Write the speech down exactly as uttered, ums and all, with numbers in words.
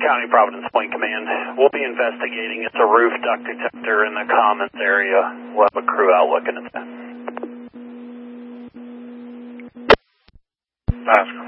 County, Providence Point Command. We'll be investigating. It's a roof duct detector in the commons area. We'll have a crew out looking at that. Oscar